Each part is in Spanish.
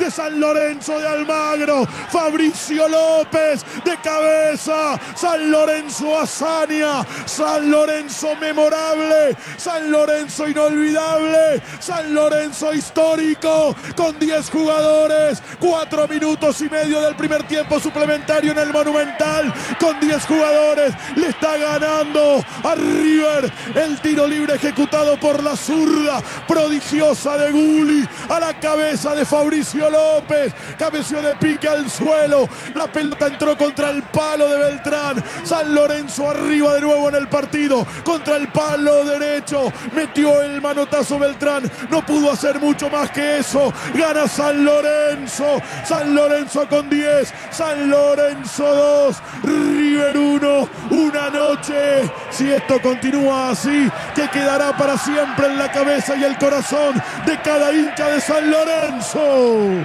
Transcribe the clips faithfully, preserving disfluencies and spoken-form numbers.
de San Lorenzo de Almagro. Fabricio López de cabeza. San Lorenzo hazaña. San Lorenzo memorable. San Lorenzo inolvidable. San Lorenzo histórico. Con diez jugadores. cuatro minutos y medio del primer tiempo suplementario en el Monumental. Con diez jugadores. Le está ganando a River. El tiro libre ejecutado por la zurda prodigiosa de Gulli. A la cabeza de Fabricio López. Cabeció de pique al suelo. La pelota entró contra el palo de Beltrán. San Lorenzo arriba de nuevo en el partido. Contra el palo derecho. Metió el manotazo Beltrán. No pudo hacer mucho más que eso. Gana San Lorenzo. San Lorenzo con diez. San Lorenzo dos. River uno. Una noche. Si esto continúa así, que quedará para siempre en la cabeza y el corazón de cada hincha de San Lorenzo.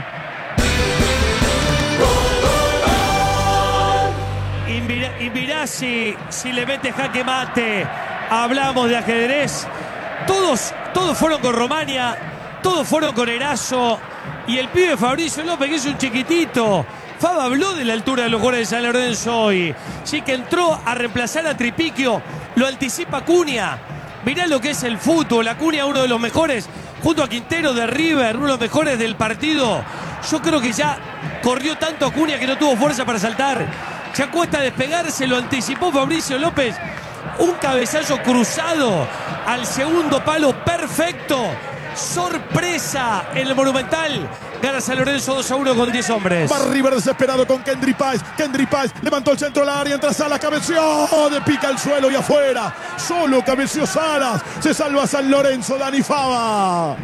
Y mirá si, si le mete jaque mate. Hablamos de ajedrez. Todos, todos fueron con Romania. Todos fueron con Erazo. Y el pibe Fabricio López, que es un chiquitito. Faba habló de la altura de los jugadores de San Lorenzo hoy. Sí, que entró a reemplazar a Tripiquio. Lo anticipa Acuña. Mirá lo que es el fútbol. Acuña, uno de los mejores, junto a Quintero de River, uno de los mejores del partido. Yo creo que ya corrió tanto Acuña que no tuvo fuerza para saltar. Ya cuesta despegarse, lo anticipó Fabricio López. Un cabezazo cruzado al segundo palo, perfecto. Sorpresa en el Monumental. Gana San Lorenzo dos a uno con diez hombres. Va River desesperado con Kendry Páez. Kendry Páez levantó el centro del área, entra Salas, cabeció de pica al suelo y afuera. Solo cabeció Salas. Se salva San Lorenzo, Dani Fava.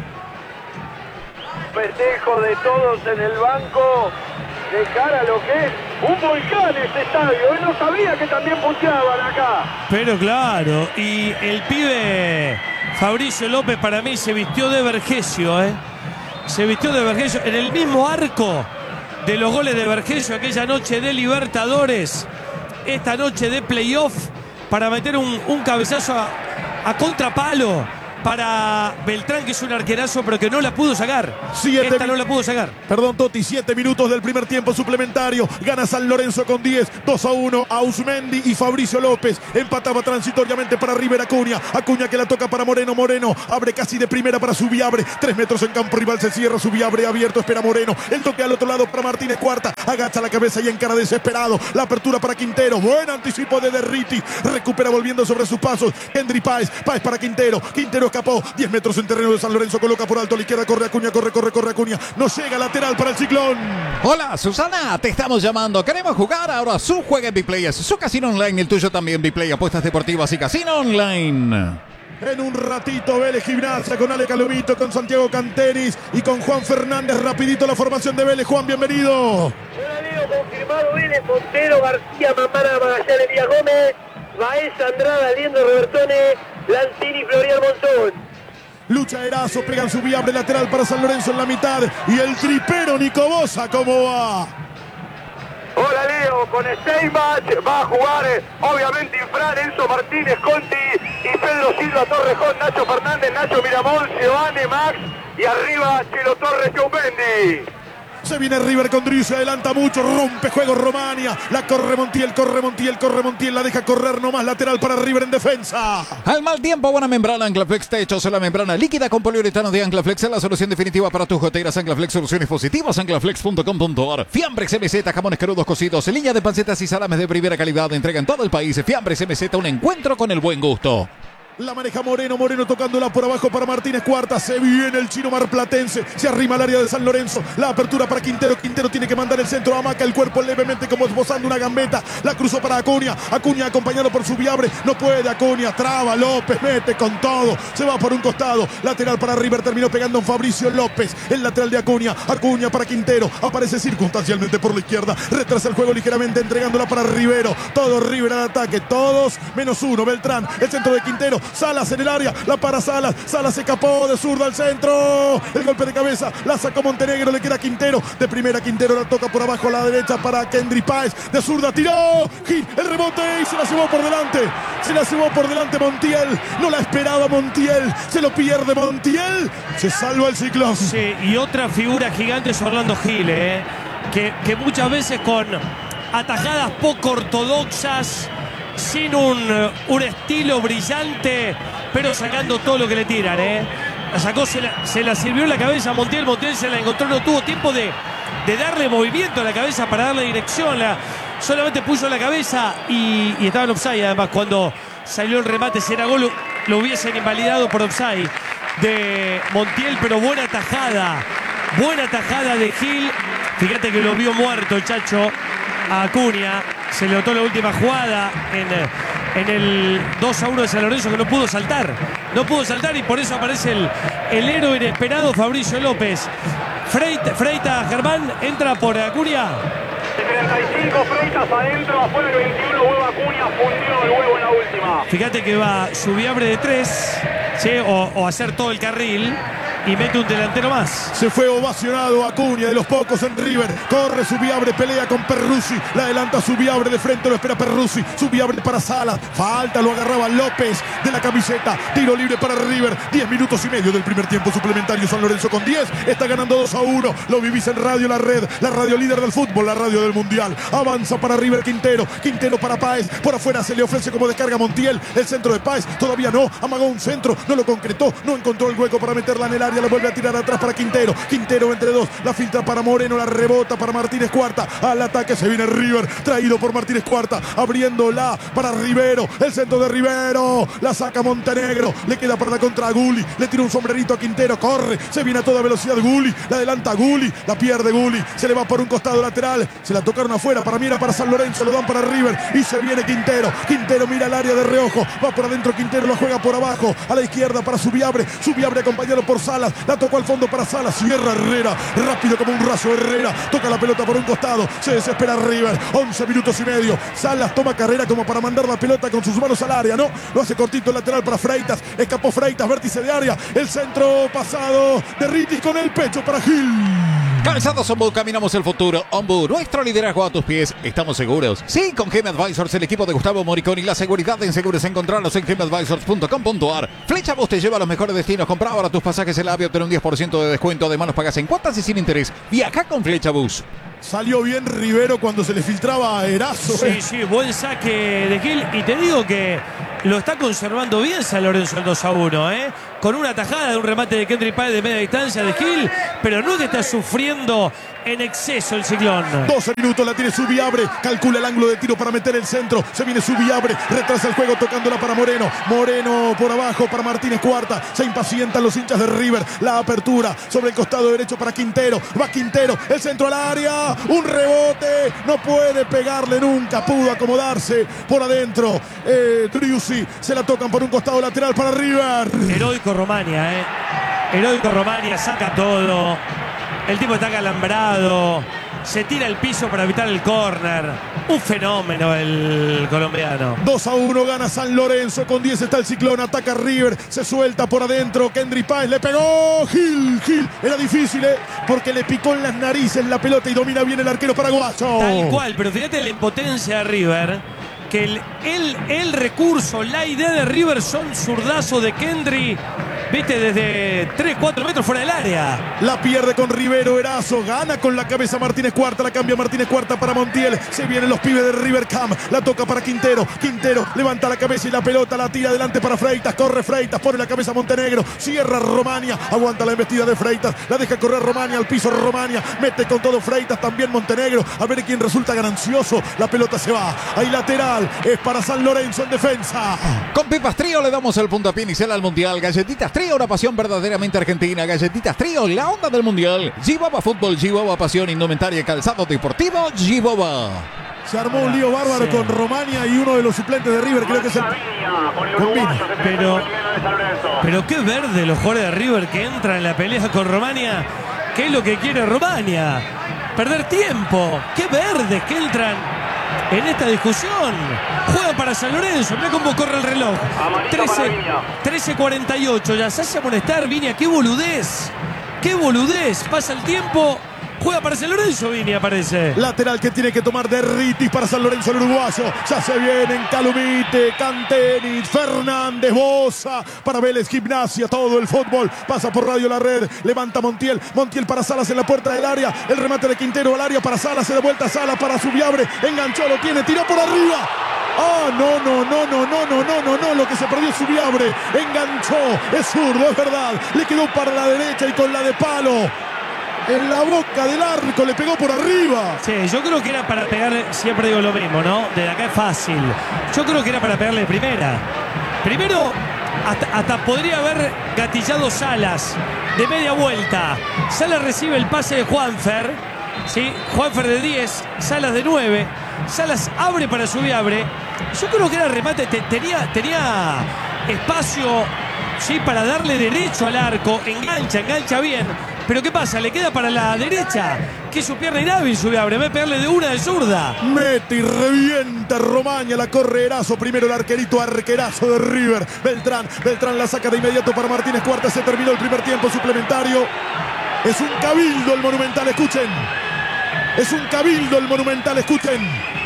Festejo de todos en el banco. De cara a lo que es un volcán este estadio. Él no sabía que también puteaban acá. Pero claro, y el pibe Fabricio López para mí se vistió de Vergesio, ¿eh? Se vistió de Vergesio en el mismo arco de los goles de Vergesio aquella noche de Libertadores, esta noche de playoff, para meter un, un cabezazo a, a contrapalo para Beltrán, que es un arquerazo, pero que no la pudo sacar. Siete Esta no la pudo sacar. Perdón, Toti, siete minutos del primer tiempo suplementario. Gana San Lorenzo con diez, dos a uno. Ausmendi y Fabricio López. Empataba transitoriamente para River Acuña. Acuña que la toca para Moreno. Moreno abre casi de primera para Subiabre. Tres metros en campo rival, se cierra. Subiabre abierto, espera Moreno. El toque al otro lado para Martínez Cuarta. Agacha la cabeza y encara desesperado. La apertura para Quintero. Buen anticipo de Derriti. Recupera volviendo sobre sus pasos. Kendry Páez. Páez para Quintero. Quintero escapó, diez metros en terreno de San Lorenzo, coloca por alto a la izquierda, corre Acuña, corre, corre, corre Acuña, no llega, lateral para el Ciclón. Hola Susana, te estamos llamando, queremos jugar, ahora su juega en Bplay, su casino online, el tuyo también Bplay, apuestas deportivas y casino online. En un ratito Vélez Gimnasia con Ale Calomito, con Santiago Canteris y con Juan Fernández. Rapidito la formación de Vélez. Juan, bienvenido. Hola Leo, confirmado Vélez, Montero, García, Mamana, Magallanes, Elías Gómez, Baeza, Andrada, Liendo, Robertone, Lantini, Florial Monzón. Lucha Erazo, pegan su viable lateral para San Lorenzo en la mitad. Y el tripero Nico Bosa, ¿cómo va? Hola Leo, con Steinbach va a jugar eh, obviamente Infran, Enzo Martínez, Conti y Pedro Silva, Torrejón, Nacho Fernández, Nacho Miramón, Giovanni, Max y arriba Chelo Torres, Chaupendi. Se viene River con Drizzi, adelanta mucho, rompe juego Romania, la corre Montiel, corre Montiel, corre Montiel, la deja correr nomás, lateral para River en defensa. Al mal tiempo, buena membrana Anclaflex, techos en la membrana líquida con poliuretano de Anclaflex, es la solución definitiva para tus goteras. Anclaflex, soluciones positivas, anclaflex punto com punto ar. Fiambres M Z, jamones crudos cocidos, línea de pancetas y salames de primera calidad, entrega en todo el país. Fiambres M Z, un encuentro con el buen gusto. La maneja Moreno, Moreno tocándola por abajo para Martínez Cuarta. Se viene el chino marplatense. Se arrima al área de San Lorenzo. La apertura para Quintero. Quintero tiene que mandar el centro a Maca. El cuerpo levemente como esbozando una gambeta. La cruzó para Acuña. Acuña acompañado por Subiabre. No puede Acuña. Traba López. Mete con todo. Se va por un costado. Lateral para River. Terminó pegando en Fabricio López. El lateral de Acuña. Acuña para Quintero. Aparece circunstancialmente por la izquierda. Retrasa el juego ligeramente entregándola para Rivero. Todo River al ataque. Todos menos uno. Beltrán. El centro de Quintero. Salas en el área, la para Salas. Salas se escapó de zurda al centro. El golpe de cabeza, la sacó Montenegro, le queda Quintero. De primera Quintero la toca por abajo a la derecha para Kendry Páez. De zurda tiró. Gil, el rebote y se la llevó por delante. Se la llevó por delante Montiel. No la esperaba Montiel. Se lo pierde Montiel. Se salva el Ciclón. Sí, y otra figura gigante es Orlando Gil, ¿eh? que, que muchas veces con atajadas poco ortodoxas, sin un, un estilo brillante, pero sacando todo lo que le tiran, ¿eh? La sacó, se la, se la sirvió en la cabeza a Montiel. Montiel se la encontró, no tuvo tiempo de, de darle movimiento a la cabeza para darle dirección. La, solamente puso la cabeza y, y estaba en offside. Además, cuando salió el remate, si era gol, lo, lo hubiesen invalidado por offside de Montiel, pero buena tajada. Buena tajada de Gil. Fíjate que lo vio muerto el Chacho a Acuña. Se le notó la última jugada en, en el dos a uno de San Lorenzo, que no pudo saltar. No pudo saltar y por eso aparece el, el héroe inesperado Fabricio López. Freita, Freita Germán entra por Acuña. treinta y cinco Freitas adentro, afuera el veintiuno, huevo Acuña, fundió el huevo en la última. Fíjate que va Subiabre de tres, ¿sí? o, o hacer todo el carril. Y mete un delantero más. Se fue ovacionado Acuña, de los pocos en River. Corre Subiabre, pelea con Perruzzi. La adelanta Subiabre, de frente lo espera Perruzzi. Subiabre para Salas. Falta, lo agarraba López de la camiseta. Tiro libre para River. diez minutos y medio del primer tiempo suplementario. San Lorenzo con diez. Está ganando dos a uno. Lo vivís en Radio La Red. La radio líder del fútbol, la radio del mundial. Avanza para River Quintero. Quintero para Páez. Por afuera se le ofrece como descarga Montiel. El centro de Páez. Todavía no. Amagó un centro. No lo concretó. No encontró el hueco para meterla en el área. La vuelve a tirar atrás para Quintero. Quintero entre dos. La filtra para Moreno. La rebota para Martínez Cuarta. Al ataque se viene River. Traído por Martínez Cuarta. Abriéndola para Rivero. El centro de Rivero. La saca Montenegro. Le queda para la contra a Gulli. Le tira un sombrerito a Quintero. Corre. Se viene a toda velocidad Gulli. La adelanta Gulli. La pierde Gulli. Se le va por un costado lateral. Se la tocaron afuera. Para mí era para San Lorenzo. Lo dan para River. Y se viene Quintero. Quintero mira el área de reojo. Va por adentro Quintero. La juega por abajo. A la izquierda para Subiabre. Subiabre acompañado por Salas. La tocó al fondo para Salas. Cierra Herrera. Rápido como un raso Herrera. Toca la pelota por un costado. Se desespera River. once minutos y medio. Salas toma carrera como para mandar la pelota con sus manos al área. No. Lo hace cortito el lateral para Freitas. Escapó Freitas. Vértice de área. El centro pasado de Ritis con el pecho para Gil. Calzados Ombud, caminamos el futuro. Ombud, nuestro liderazgo a tus pies. ¿Estamos seguros? Sí, con Gem Advisors, el equipo de Gustavo Moriconi. La seguridad en seguros, encontrarlos en gem advisors punto com punto a r. Flecha Bus te lleva a los mejores destinos. Compra ahora tus pasajes en la AVE, obtén un diez por ciento de descuento. Además, los pagas en cuotas y sin interés. Viaja con Flecha Bus. Salió bien Rivero cuando se le filtraba a Erazo. Sí, eh. sí, buen saque de Gil. Y te digo que lo está conservando bien San Lorenzo el dos a uno, ¿eh? Con una tajada de un remate de Kendry Páez de media distancia de Gil, pero no es que está sufriendo en exceso el Ciclón. doce minutos, la tiene Subiabre, calcula el ángulo de tiro para meter el centro, se viene Subiabre, retrasa el juego tocándola para Moreno, Moreno por abajo para Martínez Cuarta, se impacientan los hinchas de River, la apertura sobre el costado derecho para Quintero, va Quintero, el centro al área, un rebote, no puede pegarle nunca, pudo acomodarse por adentro, eh, Driussi, se la tocan por un costado lateral para River. Heroico Romania, eh. Heroico Romania, saca todo. El tipo está calambrado. Se tira al piso para evitar el córner. Un fenómeno el colombiano. dos a uno gana San Lorenzo. Con diez está el Ciclón. Ataca River. Se suelta por adentro. Kendry Páez le pegó. Gil, Gil. Era difícil, ¿eh? Porque le picó en las narices la pelota y domina bien el arquero paraguayo. Tal cual. Pero fíjate la impotencia de River. Que el, el, el recurso, la idea de River son zurdazo de Kendry. Viste, desde tres, cuatro metros fuera del área. La pierde con Rivero, Erazo. Gana con la cabeza Martínez Cuarta. La cambia Martínez Cuarta para Montiel. Se vienen los pibes de River Camp. La toca para Quintero. Quintero levanta la cabeza y la pelota la tira adelante para Freitas. Corre Freitas. Pone la cabeza Montenegro. Cierra Romania. Aguanta la embestida de Freitas. La deja correr Romania al piso. Romania mete con todo Freitas. También Montenegro. A ver quién resulta ganancioso. La pelota se va. Hay lateral. Es para San Lorenzo en defensa. Con Pipas Trío le damos el puntapié inicial al Mundial. Galletitas Trío, una pasión verdaderamente argentina. Galletitas Trío, la onda del Mundial. G-Boba Fútbol, G-Boba Pasión, indumentaria y calzado deportivo, G-Boba. Se armó un lío bárbaro sí. con Romania y uno de los suplentes de River, creo que es el Combina. Pero, pero qué verde los jugadores de River que entran en la pelea con Romania. ¿Qué es lo que quiere Romania? Perder tiempo. Qué verdes que entran en esta discusión. Juega para San Lorenzo. Mirá cómo corre el reloj. trece cuarenta y ocho. Ya se hace amonestar Viña. ¡Qué boludez! ¡Qué boludez! Pasa el tiempo. Juega para San Lorenzo, Viña, parece. Lateral que tiene que tomar Derritis para San Lorenzo, el uruguayo. Ya se vienen Calumite, Cantenis, Fernández, Boza. Para Vélez, Gimnasia, todo el fútbol. Pasa por Radio La Red. Levanta Montiel. Montiel para Salas en la puerta del área. El remate de Quintero al área para Salas. Se da vuelta a Salas para Subiabre. Enganchó, lo tiene, tiró por arriba. Ah, no, no, no, no, no, no, no, no, no, lo que se perdió Subiabre. Enganchó, es zurdo, es verdad. Le quedó para la derecha y con la de palo. En la boca del arco, le pegó por arriba. Sí, yo creo que era para pegarle, siempre digo lo mismo, ¿no? Desde acá es fácil. Yo creo que era para pegarle de primera. Primero, hasta, hasta podría haber gatillado Salas de media vuelta. Salas recibe el pase de Juanfer, ¿sí? Juanfer de diez, Salas de nueve. Salas abre para Subiabre. Yo creo que era remate, te, tenía, tenía espacio, ¿sí? Para darle derecho al arco. Engancha, engancha bien. Pero ¿qué pasa? Le queda para la derecha. Que su pierna inhábil Subiabre. Va a pegarle de una de zurda. Mete y revienta Romaña. La corre Erazo. Primero el arquerito arquerazo de River. Beltrán. Beltrán la saca de inmediato para Martínez Cuarta. Se terminó el primer tiempo suplementario. Es un cabildo el Monumental. Escuchen. Es un cabildo el Monumental. Escuchen.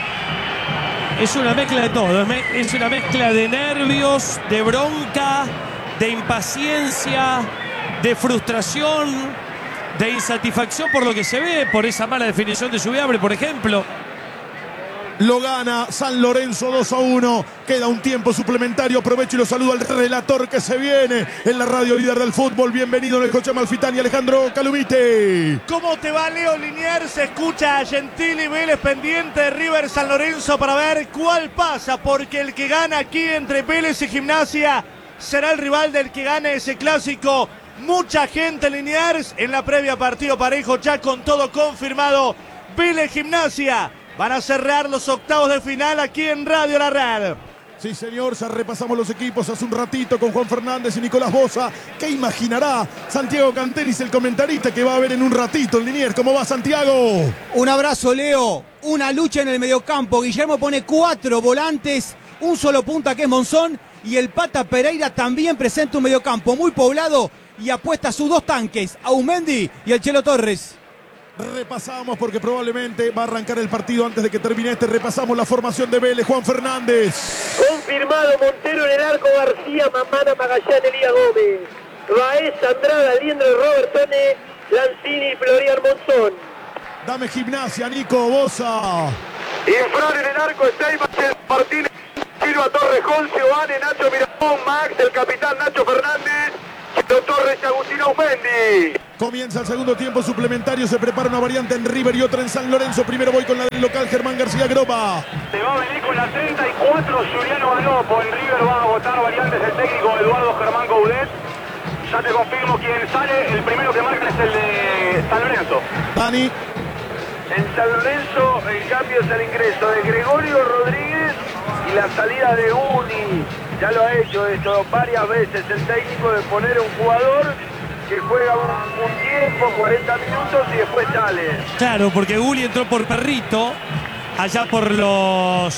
Es una mezcla de todo. Es una mezcla de nervios, de bronca, de impaciencia, de frustración, de insatisfacción por lo que se ve, por esa mala definición de Subiabre, por ejemplo. Lo gana San Lorenzo dos a uno. Queda un tiempo suplementario. Aprovecho y lo saludo al relator que se viene en la radio líder del fútbol. Bienvenido en el Coche Amalfitani, Alejandro Calumite. ¿Cómo te va, Leo Liniers? Se escucha a Gentili Vélez pendiente de River San Lorenzo para ver cuál pasa, porque el que gana aquí entre Vélez y Gimnasia será el rival del que gane ese clásico. Mucha gente, Liniers, en la previa partido parejo, ya con todo confirmado. Vélez Gimnasia van a cerrar los octavos de final aquí en Radio La Red. Sí, señor, ya repasamos los equipos hace un ratito con Juan Fernández y Nicolás Boza. ¿Qué imaginará Santiago Cantenis, el comentarista que va a ver en un ratito en Liniers? ¿Cómo va, Santiago? Un abrazo, Leo. Una lucha en el mediocampo. Guillermo pone cuatro volantes, un solo punta que es Monzón, y el Pata Pereira también presenta un mediocampo muy poblado y apuesta a sus dos tanques, a Aumendi y el Chelo Torres. Repasamos porque probablemente va a arrancar el partido antes de que termine este. Repasamos la formación de Vélez. Juan Fernández. Confirmado Montero en el arco, García, Mamana, Magallanes, Elías Gómez, Baez, Andrada, Liendro, Robertone, Lanzini y Florian Monzón. Dame Gimnasia, Nico Boza. Infran en el arco, Steyman, Martínez, Silva, Torrejón, Giovanni, Nacho Miramón, Max, el capitán Nacho Fernández, Chelo Torres y Agustín Aumendi. Comienza el segundo tiempo suplementario. Se prepara una variante en River y otra en San Lorenzo. Primero voy con la del local, Germán García Gropa. Se va a venir con la treinta y cuatro Juliano Galopo. En River va a votar variantes el técnico Eduardo Germán Coudet. Ya te confirmo quién sale. El primero que marca es el de San Lorenzo. Dani. En San Lorenzo el cambio es el ingreso de Gregorio Rodríguez y la salida de Uni. Ya lo ha hecho esto varias veces el técnico, de poner un jugador que juega un, un tiempo, cuarenta minutos y después sale. Claro, porque Uli entró por Perrito, allá por los